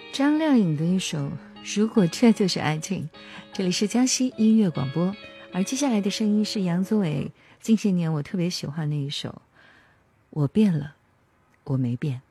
张靓颖的一首《如果这就是爱情》，这里是江西音乐广播，而接下来的声音是杨宗纬近些年我特别喜欢的一首《我变了，我没变》。